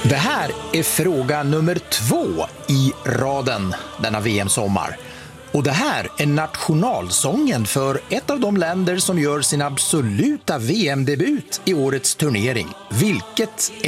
Det här är fråga nummer 2 i raden denna VM-sommar. Och det här är nationalsången för ett av de länder som gör sin absoluta VM-debut i årets turnering. Vilket